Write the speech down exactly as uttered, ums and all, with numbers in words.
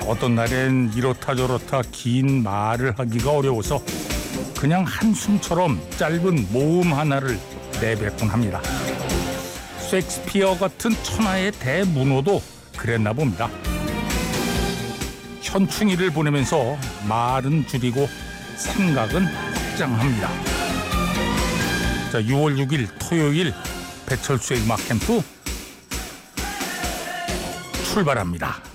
어떤 날엔 이렇다 저렇다 긴 말을 하기가 어려워서 그냥 한숨처럼 짧은 모음 하나를 내뱉곤 합니다. 셰익스피어 같은 천하의 대문호도 그랬나 봅니다. 현충일을 보내면서 말은 줄이고 생각은 확장합니다. 자, 유월 육일 토요일 배철수의 음악 캠프 출발합니다.